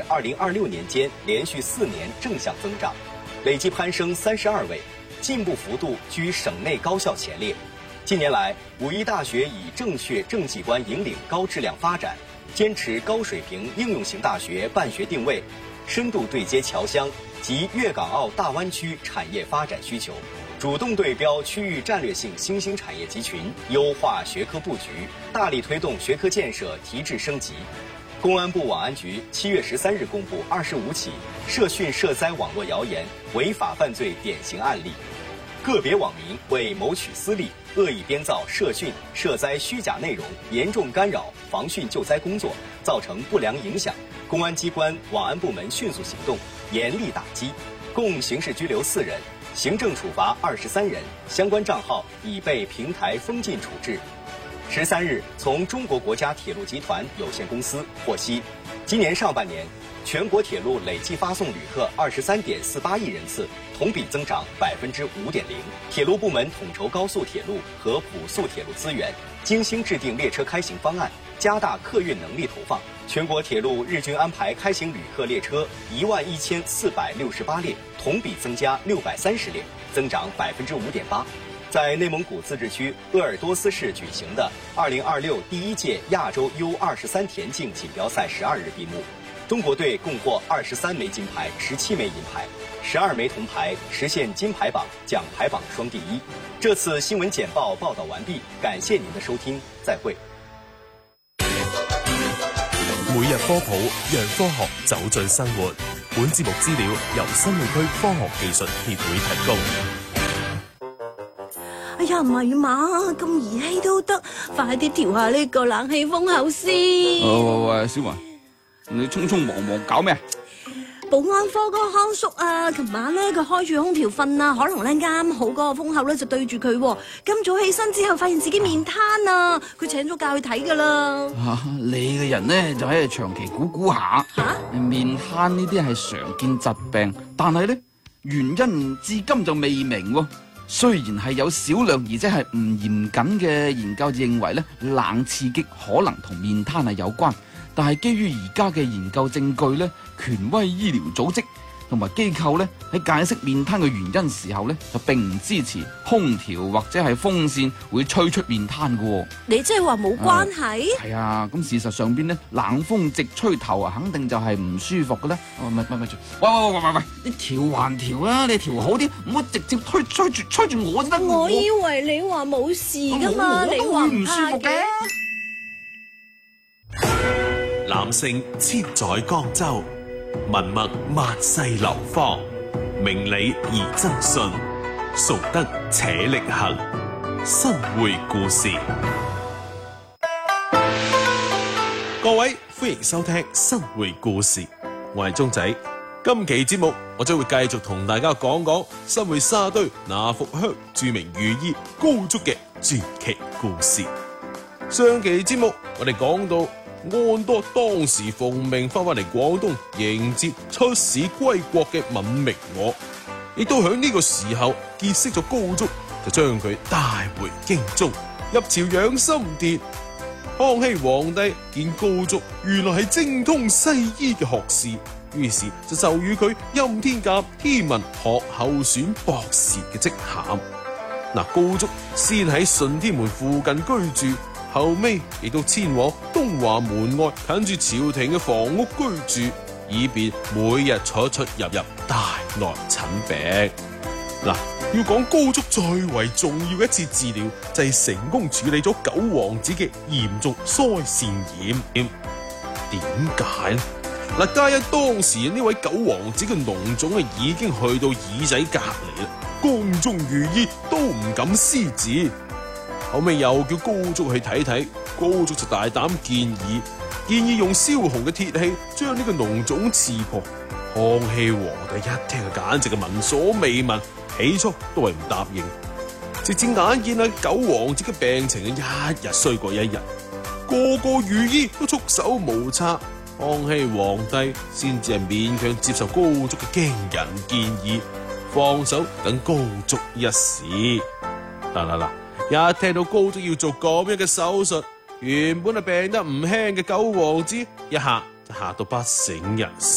2022年间连续4年正向增长，累计攀升32位，进步幅度居省内高校前列。近年来，武义大学以正确政绩观引领高质量发展，坚持高水平应用型大学办学定位，深度对接侨乡及粤港澳大湾区产业发展需求，主动对标区域战略性新兴产业集群，优化学科布局，大力推动学科建设提质升级。公安部网安局7月13日公布25起涉训涉灾网络谣言违法犯罪典型案例，个别网民为谋取私利，恶意编造涉训涉灾虚假内容，严重干扰防汛救灾工作，造成不良影响。公安机关网安部门迅速行动，严厉打击，共刑事拘留4人，行政处罚23人，相关账号已被平台封禁处置。13日，从中国国家铁路集团有限公司获悉，今年上半年，全国铁路累计发送旅客23.48亿人次，同比增长5.0%。铁路部门统筹高速铁路和普速铁路资源，精心制定列车开行方案，加大客运能力投放。全国铁路日均安排开行旅客列车11468列，同比增加630列，增长5.8%。在内蒙古自治区鄂尔多斯市举行的2026第1届亚洲 U23田径锦标赛12日闭幕，中国队共获23枚金牌、17枚银牌、12枚铜牌，实现金牌榜、奖牌榜双第一。这次新闻简报报道完毕，感谢您的收听，再会。 每日科普，讓科學走進生活。本節目資料由新會區科學技術協會提供。 哎呀，唔係嘛，咁兒戲都得，快啲調下呢個冷氣風口先。 喂，小雲，你匆匆忙忙搞咩？ 保安科個康叔啊，琴晚咧佢開住空調瞓啊，可能咧啱好嗰個風口咧就對住佢。今早起身之後，發現自己面癱啊，佢請咗假去睇噶啦。 你嘅人咧就喺度長期估下。面癱呢啲係常見疾病，但係咧原因至今就未明喎。雖然係有少量而且係唔嚴謹嘅研究認為咧冷刺激可能同面癱係有關，但係基於而家嘅研究證據咧，權威醫療組織同埋機構咧喺解釋面癱嘅原因時候咧，就並唔支持空調或者係風扇會吹出面癱嘅。 你即係話冇關係？ 係啊，咁事實上邊咧，冷風直吹頭啊，肯定就係唔舒服嘅咧。咪住，喂，你調還調啊，你調好啲，唔好直接吹住我得。 我以為你話冇事噶嘛，你話唔舒服嘅。 男性千載江州，文墨萬世流芳，明理而爭信，熟得且力行。新會故事，各位歡迎收聽新會故事，我係鐘仔。今期節目我將會繼續同大家講講新會沙堆那福鄉著名御醫高足嘅傳奇故事。上期節目我哋講到安多當時奉命翻返嚟廣東迎接出使歸國嘅敏明我，亦都喺呢個時候結識咗高足，就將佢帶回京中入朝養心殿。康熙皇帝見高足原來係精通西醫嘅學士，於是就授予佢欽天甲天文學候選博士嘅職銜。高足先喺順天門附近居住，後尾亦都遷往東華門外近住朝廷嘅房屋居住，以便每日出入大內診病。要講高足最為重要嘅一次治療，就係成功處理咗九王子嘅嚴重腮腺炎。點解呢？皆因當時呢位九王子嘅膿腫已經去到耳仔隔離啦，宮中御醫都唔敢施治。後尾又叫高足去睇睇，高足就大膽建議用燒紅嘅鐵器將呢個膿腫刺破。康熙皇帝一聽簡直係聞所未聞，起初都係唔答應，直至眼見九王子嘅病情一日衰過一日，個個御醫都束手無策，康熙皇帝先至係勉強接受高足嘅驚人建議，放手等高足一試。一聽到高足要做咁樣嘅手術，原本係病得唔輕嘅九王子，一下就嚇到不省人事。